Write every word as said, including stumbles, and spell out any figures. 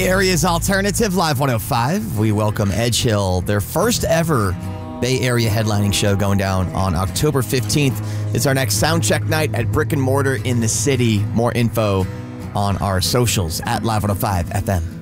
Area's Alternative, Live one oh five. We welcome Edge Hill, their first ever Bay Area headlining show going down on October fifteenth. It's our next sound check night at Brick and Mortar in the city. More info on our socials at Live one oh five F M.